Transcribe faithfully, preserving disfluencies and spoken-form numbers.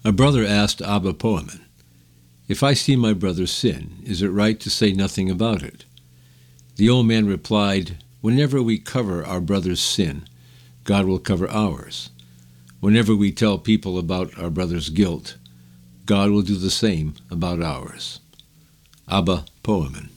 A brother asked Abba Poemen, "If I see my brother sin, is it right to say nothing about it?" The old man replied, "Whenever we cover our brother's sin, God will cover ours. Whenever we tell people about our brother's guilt, God will do the same about ours." Abba Poemen.